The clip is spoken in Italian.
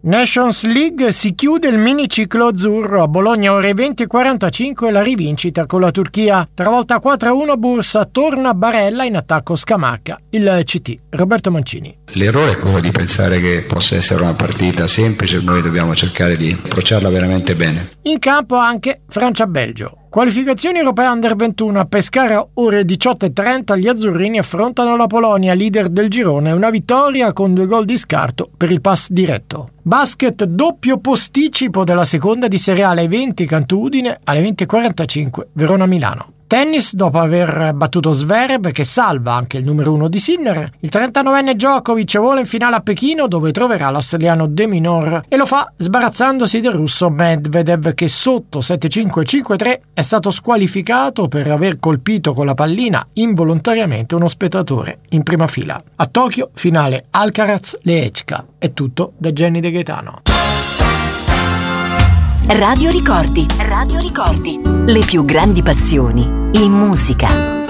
Nations League, si chiude il miniciclo azzurro. A Bologna ore 20:45 la rivincita con la Turchia. Travolta 4-1 Bursa, torna Barella, in attacco Scamacca. Il CT, Roberto Mancini. L'errore è quello di pensare che possa essere una partita semplice, noi dobbiamo cercare di approcciarla veramente bene. In campo anche Francia-Belgio. Qualificazioni europee Under 21 a Pescara ore 18:30, gli azzurrini affrontano la Polonia, leader del girone, una vittoria con 2 gol di scarto per il pass diretto. Basket, doppio posticipo della seconda di Serie A alle 20 Canto-Udine, alle 20:45 Verona-Milano. Tennis, dopo aver battuto Zverev, che salva anche il numero 1 di Sinner, il 39enne Djokovic vola in finale a Pechino, dove troverà l'australiano De Minaur, e lo fa sbarazzandosi del russo Medvedev, che sotto 7-5-5-3 è stato squalificato per aver colpito con la pallina involontariamente uno spettatore in prima fila. A Tokyo, finale Alcaraz-Lehečka. È tutto da Jenny De Gaetano. Radio Ricordi. Radio Ricordi. Le più grandi passioni in musica.